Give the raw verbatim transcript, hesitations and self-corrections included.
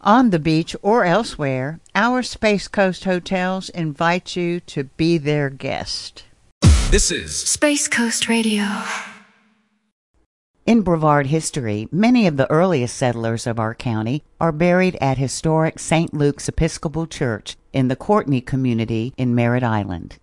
On the beach or elsewhere, our Space Coast hotels invite you to be their guest. This is Space Coast Radio. In Brevard history, many of the earliest settlers of our county are buried at historic Saint Luke's Episcopal Church in the Courtenay community in Merritt Island.